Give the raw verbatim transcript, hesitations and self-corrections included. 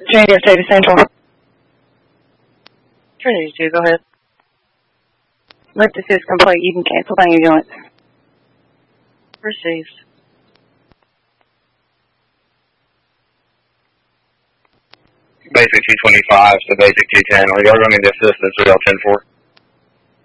Trinity State Central. Trinity two, go ahead. Lift assist complete. You can cancel down your units. Received. Basic two twenty-five to basic two ten. Are y'all running the assist in three L ten four?